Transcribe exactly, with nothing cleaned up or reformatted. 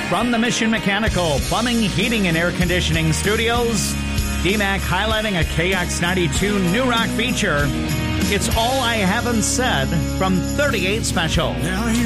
From the Mission Mechanical Plumbing, Heating, and Air Conditioning Studios, D MAC highlighting a K X ninety-two New Rock feature. It's All I Haven't Said from thirty-eight Special. Now you